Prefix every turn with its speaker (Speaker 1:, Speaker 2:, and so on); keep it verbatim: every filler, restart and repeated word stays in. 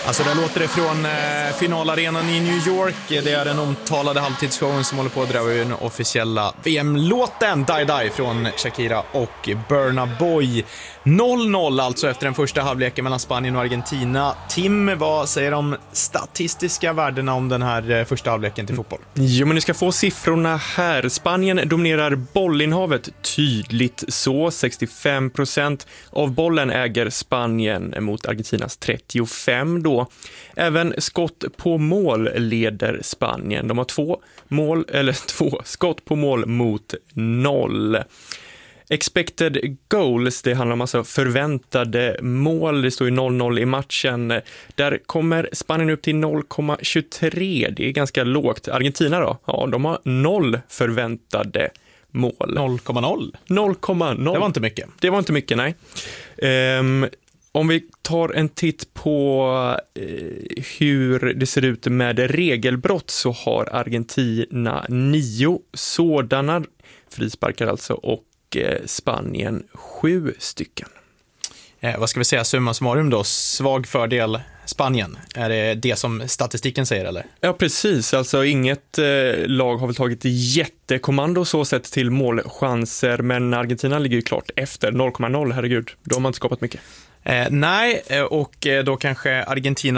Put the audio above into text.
Speaker 1: Alltså där låter det från eh, finalarenan i New York. Det är den omtalade halvtidsshowen som håller på att dra ur den officiella V M-låten Die Die från Shakira och Burna Boy. noll noll alltså efter den första halvleken mellan Spanien och Argentina. Tim, vad säger de statistiska värdena om den här första halvleken till fotboll?
Speaker 2: Jo, men ni ska få siffrorna här. Spanien dominerar bollinnehavet tydligt så. sextiofem procent av bollen äger Spanien mot Argentinas trettiofem då. Även skott på mål leder Spanien. De har två mål, eller två skott på mål mot noll. Expected goals, det handlar om alltså förväntade mål. Det står ju noll noll i matchen. Där kommer Spanien upp till noll komma tjugotre. Det är ganska lågt. Argentina då? Ja, de har noll förväntade mål.
Speaker 1: noll komma noll?
Speaker 2: noll komma noll.
Speaker 1: Det var inte mycket.
Speaker 2: Det var inte mycket, nej. Um, om vi tar en titt på eh, hur det ser ut med regelbrott så har Argentina nio sådana frisparkar alltså och Spanien sju stycken.
Speaker 1: Eh, vad ska vi säga, summa summarum då? Svag fördel Spanien. Är det det som statistiken säger eller?
Speaker 2: Ja, precis. Alltså inget eh, lag har väl tagit jättekommando så sett till målchanser, men Argentina ligger ju klart efter noll komma noll, herregud. Då har man inte skapat mycket.
Speaker 1: Eh, nej, och då kanske Argentina